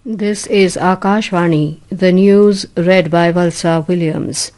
This is Akashvani, the news read by Valsa Williams.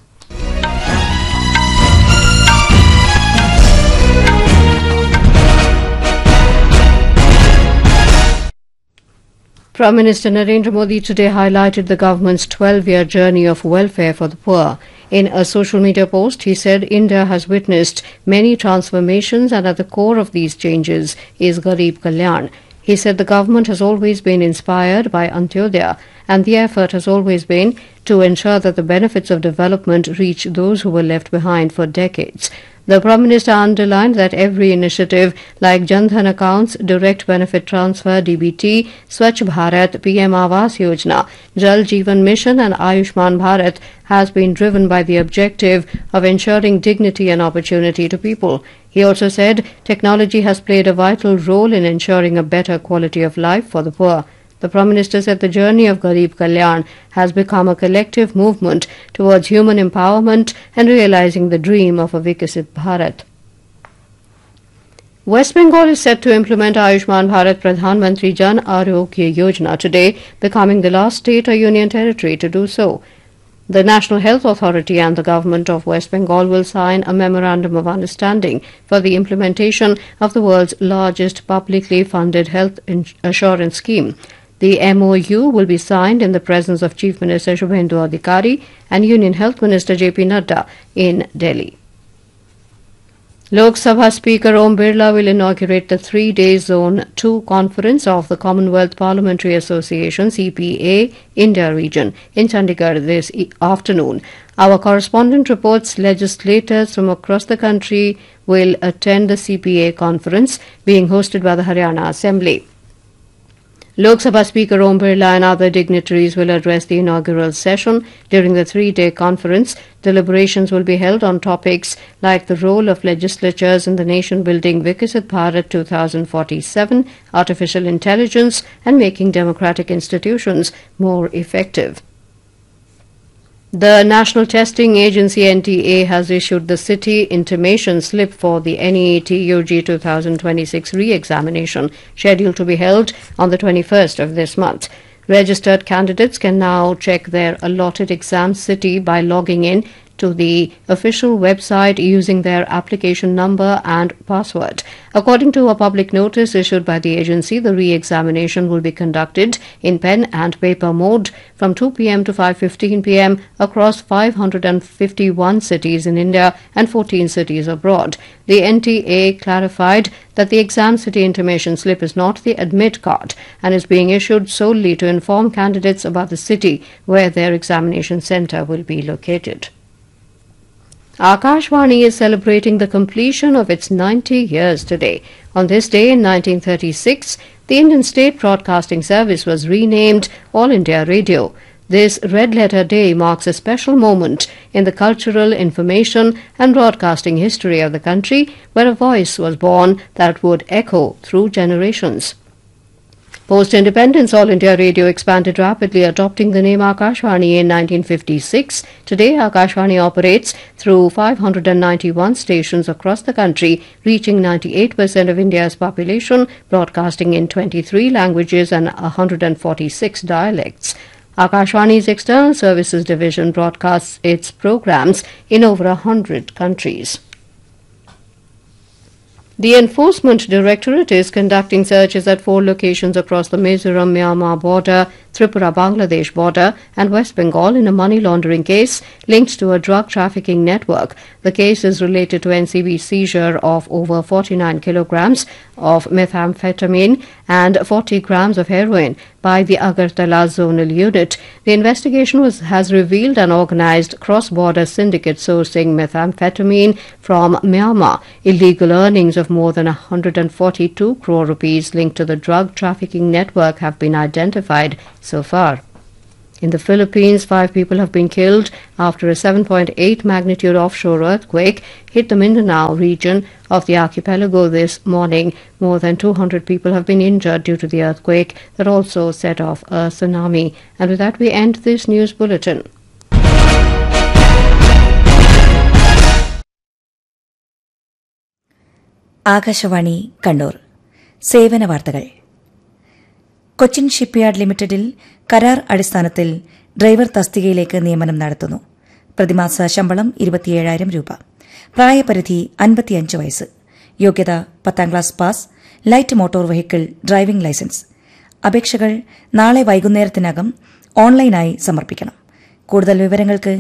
Prime Minister Narendra Modi today highlighted the government's 12-year journey of welfare for the poor. In a social media post, he said India has witnessed many transformations and at the core of these changes is Garib Kalyan. He said the government has always been inspired by Antyodaya and the effort has always been to ensure that the benefits of development reach those who were left behind for decades. The Prime Minister underlined that every initiative like Jan Dhan accounts, Direct Benefit Transfer (DBT), Swachh Bharat, PM Awas Yojana, Jal Jeevan Mission and Ayushman Bharat has been driven by the objective of ensuring dignity and opportunity to people. He also said technology has played a vital role in ensuring a better quality of life for the poor. The Prime Minister said the journey of Garib Kalyan has become a collective movement towards human empowerment and realizing the dream of a Vikasit Bharat. West Bengal is set to implement Ayushman Bharat Pradhan Mantri Jan Arogya Yojana today, becoming the last state or union territory to do so. The National Health Authority and the Government of West Bengal will sign a Memorandum of Understanding for the implementation of the world's largest publicly funded health assurance scheme. The MOU will be signed in the presence of Chief Minister Shubhendu Adhikari and Union Health Minister J.P. Nadda in Delhi. Lok Sabha Speaker Om Birla will inaugurate the 3-day Zone 2 conference of the Commonwealth Parliamentary Association CPA India region in Chandigarh this afternoon. Our correspondent reports legislators from across the country will attend the CPA conference being hosted by the Haryana Assembly. Lok Sabha Speaker Om Birla and other dignitaries will address the inaugural session. During the 3-day conference, deliberations will be held on topics like the role of legislatures in the nation-building Vikasit Bharat 2047, artificial intelligence, and making democratic institutions more effective. The National Testing Agency NTA has issued the city intimation slip for the NEET UG 2026 re-examination scheduled to be held on the 21st of this month. Registered candidates can now check their allotted exam city by logging in to the official website using their application number and password. According to a public notice issued by the agency, the re-examination will be conducted in pen and paper mode from 2 p.m. to 5:15 p.m. across 551 cities in India and 14 cities abroad. The NTA clarified that the exam city intimation slip is not the admit card and is being issued solely to inform candidates about the city where their examination centre will be located. Akashvani is celebrating the completion of its 90 years today. On this day in 1936, the Indian State Broadcasting Service was renamed All India Radio. This Red Letter Day marks a special moment in the cultural, information and broadcasting history of the country, where a voice was born that would echo through generations. Post-independence, All India Radio expanded rapidly, adopting the name Akashvani in 1956. Today, Akashvani operates through 591 stations across the country, reaching 98% of India's population, broadcasting in 23 languages and 146 dialects. Akashvani's External Services Division broadcasts its programs in over 100 countries. The Enforcement Directorate is conducting searches at 4 locations across the Mizoram-Myanmar border, Tripura-Bangladesh border and West Bengal in a money laundering case linked to a drug trafficking network. The case is related to NCB's seizure of over 49 kilograms of methamphetamine and 40 grams of heroin by the Agartala Zonal Unit. The investigation has revealed an organized cross-border syndicate sourcing methamphetamine from Myanmar. Illegal earnings of more than 142 crore rupees linked to the drug trafficking network have been identified so far. In the Philippines, 5 people have been killed after a 7.8 magnitude offshore earthquake hit the Mindanao region of the archipelago this morning. More than 200 people have been injured due to the earthquake that also set off a tsunami. And with that, we end this news bulletin. Akashvani Kannur സേവന വാർത്തകൾ. Cochin shipyard ലിമിറ്റഡിൽ കരാർ അടിസ്ഥാനത്തിൽ driver തസ്തികയിലേക്ക് നിയമനം നടത്തുന്നു. പ്രതിമാസ ശമ്പളം 27,000 രൂപ. പ്രായപരിധി 55 വയസ്സ്. യോഗ്യത 10ാം class pass, light motor vehicle driving licence. അപേക്ഷകൾ നാളെ വൈകുന്നേരത്തിനകം ഓൺലൈനായി സമർപ്പിക്കണം. കൂടുതൽ വിവരങ്ങൾക്ക്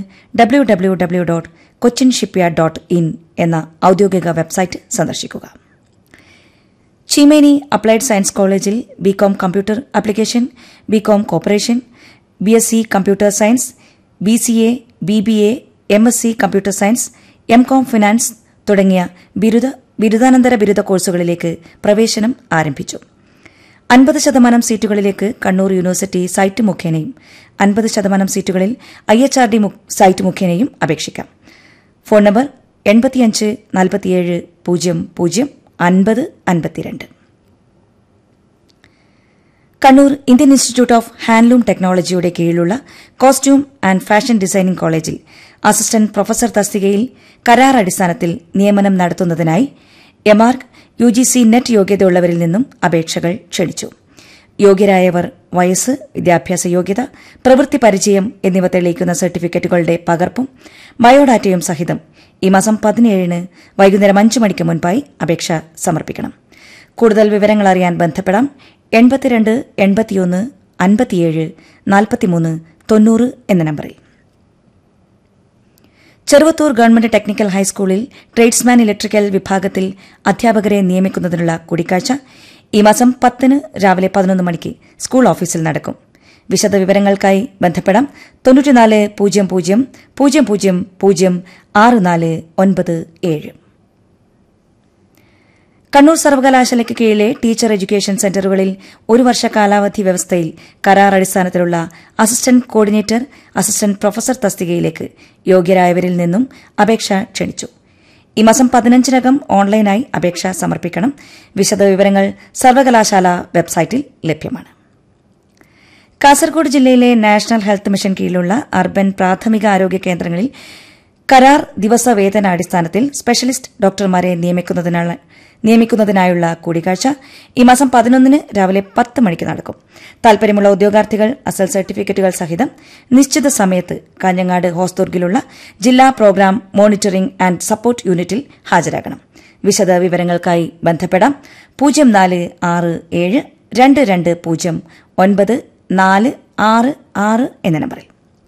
www.cochinshipyard.in എന്ന ഔദ്യോഗിക വെബ്സൈറ്റ് സന്ദർശിക്കുക. ചീമേനി അപ്ലൈഡ് സയൻസ് കോളേജിൽ BCom computer application, BCom corporation, BSc computer science, BCA, BBA, MSc computer science, M Com finance തുടങ്ങിയ ബിരുദാനന്തര ബിരുദ കോഴ്സുകളിലേക്ക് പ്രവേശനം ആരംഭിച്ചു. 50% സീറ്റുകളിലേക്ക് കണ്ണൂർ യൂണിവേഴ്സിറ്റി സൈറ്റ് മുഖേനയും 50% സീറ്റുകളിൽ IHRD സൈറ്റ് മുഖേനയും അപേക്ഷിക്കാം. Phone number 85 47 00 50 52. Kannur Indian institute of handloom ടെക്നോളജിയുടെ കീഴിലുള്ള കോസ്റ്റ്യൂം ആൻഡ് ഫാഷൻ ഡിസൈനിംഗ് കോളേജിൽ അസിസ്റ്റന്റ് പ്രൊഫസർ തസ്തികയിൽ കരാർ അടിസ്ഥാനത്തിൽ നിയമനം നടത്തുന്നതിനായി എമാർക്ക് UGC നെറ്റ് യോഗ്യതയുള്ളവരിൽ നിന്നും അപേക്ഷകൾ ക്ഷണിച്ചു. യോഗ്യരായവർ വയസ്സ്, വിദ്യാഭ്യാസ യോഗ്യത, പ്രവൃത്തി പരിചയം എന്നിവ തെളിയിക്കുന്ന സർട്ടിഫിക്കറ്റുകളുടെ പകർപ്പും ബയോഡാറ്റയും സഹിതം ഈ മാസം 17 വൈകുന്നേരം 5 മണിക്ക് മുൻപായി അപേക്ഷ സമർപ്പിക്കണം. കൂടുതൽ വിവരങ്ങൾ അറിയാൻ ബന്ധപ്പെടാം 82 81 57 43 90 എന്ന നമ്പറിൽ. ചെറുവത്തൂർ ഗവൺമെന്റ് ടെക്നിക്കൽ ഹൈസ്കൂളിൽ ട്രേഡ്സ്മാൻ ഇലക്ട്രിക്കൽ വിഭാഗത്തിൽ അധ്യാപകരെ നിയമിക്കുന്നതിനുള്ള കൂടിക്കാഴ്ച ഈ മാസം 10 രാവിലെ 11 മണിക്ക് സ്കൂൾ ഓഫീസിൽ നടക്കും. വിശദവിവരങ്ങൾക്കായി ബന്ധപ്പെടാം 94 00 00 6497. കണ്ണൂർ സർവകലാശാലയ്ക്ക് കീഴിലെ ടീച്ചർ എഡ്യൂക്കേഷൻ സെന്ററുകളിൽ 1 വർഷ കാലാവധി വ്യവസ്ഥയിൽ കരാർ അടിസ്ഥാനത്തിലുള്ള അസിസ്റ്റന്റ് കോർഡിനേറ്റർ, അസിസ്റ്റന്റ് പ്രൊഫസർ തസ്തികയിലേക്ക് യോഗ്യരായവരിൽ നിന്നും അപേക്ഷ ക്ഷണിച്ചു. ഈ മാസം 15-നകം ഓൺലൈനായി അപേക്ഷ സമർപ്പിക്കണം. വിശദവിവരങ്ങൾ സർവകലാശാല വെബ്സൈറ്റിൽ ലഭ്യമാണ്. കാസർഗോഡ് ജില്ലയിലെ നാഷണൽ ഹെൽത്ത് മിഷൻ കീഴിലുള്ള അർബൻ പ്രാഥമിക ആരോഗ്യ കേന്ദ്രങ്ങളിൽ കരാർ ദിവസവേതനാടിസ്ഥാനത്തിൽ സ്പെഷ്യലിസ്റ്റ് ഡോക്ടർമാരെ നിയമിക്കുന്നതിനായുള്ള കൂടിക്കാഴ്ച ഈ മാസം 11 രാവിലെ 10 മണിക്ക് നടക്കും. താൽപര്യമുള്ള ഉദ്യോഗാർത്ഥികൾ അസൽ സർട്ടിഫിക്കറ്റുകൾ സഹിതം നിശ്ചിത സമയത്ത് കാഞ്ഞങ്ങാട് ഹോസ്ദുർഗിലുള്ള ജില്ലാ പ്രോഗ്രാം മോണിറ്ററിംഗ് ആൻഡ് സപ്പോർട്ട് യൂണിറ്റിൽ ഹാജരാകണം. വിശദ വിവരങ്ങൾക്കായി ബന്ധപ്പെടാം 0467 220 9466 എന്ന നമ്പറിൽ.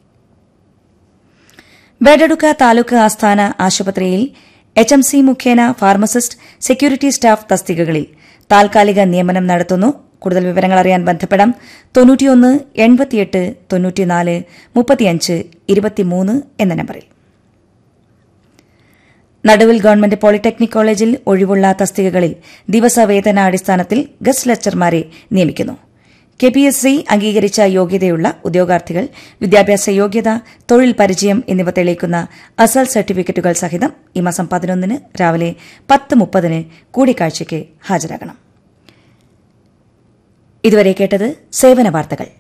ബേഡടുക്ക താലൂക്ക് ആസ്ഥാന ആശുപത്രിയിൽ HMC മുഖേന ഫാർമസിസ്റ്റ്, സെക്യൂരിറ്റി സ്റ്റാഫ് തസ്തികകളിൽ താൽക്കാലിക നിയമനം നടത്തുന്നു. കൂടുതൽ വിവരങ്ങൾ അറിയാൻ ബന്ധപ്പെടാം 91 88 94 35 23 എന്ന നമ്പറിൽ. നടുവിൽ ഗവൺമെന്റ് പോളിടെക്നിക് കോളേജിൽ ഒഴിവുള്ള തസ്തികകളിൽ ദിവസവേതനാടിസ്ഥാനത്തിൽ ഗസ്റ്റ് ലെക്ചർമാരെ നിയമിക്കുന്നു. KPSC അംഗീകരിച്ച യോഗ്യതയുള്ള ഉദ്യോഗാർത്ഥികൾ വിദ്യാഭ്യാസ യോഗ്യത, തൊഴിൽ പരിചയം എന്നിവ തെളിയിക്കുന്ന അസൽ സർട്ടിഫിക്കറ്റുകൾ സഹിതം ഈ മാസം 11 രാവിലെ 10:30 കൂടിക്കാഴ്ചയ്ക്ക് ഹാജരാകണം. ഇതുവരെ കേട്ടത് സേവന വാർത്തകൾ.